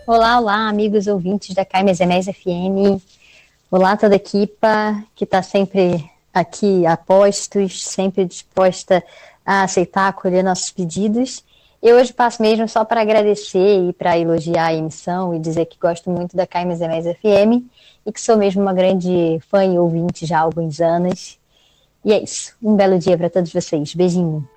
Olá, olá, amigos ouvintes da KMZMS FM. Olá, toda a equipa que está sempre aqui a postos, sempre disposta a aceitar, acolher nossos pedidos. Eu hoje passo mesmo só para agradecer e para elogiar a emissão e dizer que gosto muito da KMZMS FM e que sou mesmo uma grande fã e ouvinte já há alguns anos. E é isso. Um belo dia para todos vocês. Beijinho.